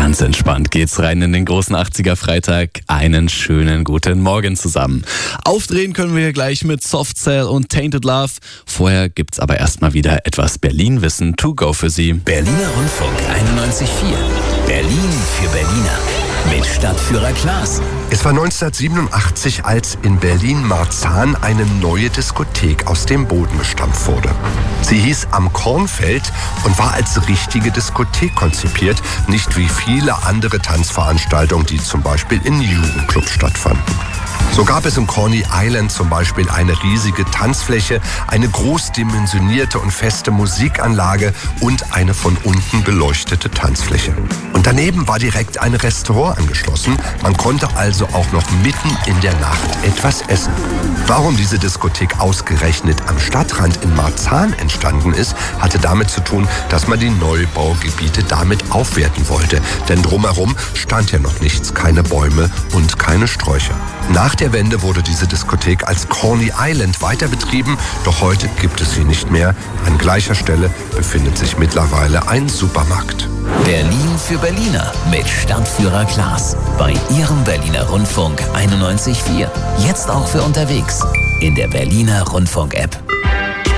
Ganz entspannt geht's rein in den großen 80er Freitag. Einen schönen guten Morgen zusammen. Aufdrehen können wir hier gleich mit Soft Cell und Tainted Love. Vorher gibt's aber erstmal wieder etwas Berlin-Wissen to go für Sie. Berliner Rundfunk 91.4. Berlin für Berliner. Mit Stadtführer Klaas. Es war 1987, als in Berlin-Marzahn eine neue Diskothek aus dem Boden gestampft wurde. Sie hieß Am Kornfeld und war als richtige Diskothek konzipiert, nicht wie viele andere Tanzveranstaltungen, die zum Beispiel in Jugendclubs stattfanden. So gab es im Coney Island zum Beispiel eine riesige Tanzfläche, eine großdimensionierte und feste Musikanlage und eine von unten beleuchtete Tanzfläche. Und daneben war direkt ein Restaurant angeschlossen. Man konnte also auch noch mitten in der Nacht etwas essen. Warum diese Diskothek ausgerechnet am Stadtrand in Marzahn entstanden ist, hatte damit zu tun, dass man die Neubaugebiete damit aufwerten wollte. Denn drumherum stand ja noch nichts, keine Bäume und keine Sträucher. Nach der Wende wurde diese Diskothek als Coney Island weiter betrieben, doch heute gibt es sie nicht mehr. An gleicher Stelle befindet sich mittlerweile ein Supermarkt. Berlin für Berliner mit Stadtführer Klaas. Bei Ihrem Berliner Rundfunk 91.4. Jetzt auch für unterwegs. In der Berliner Rundfunk-App.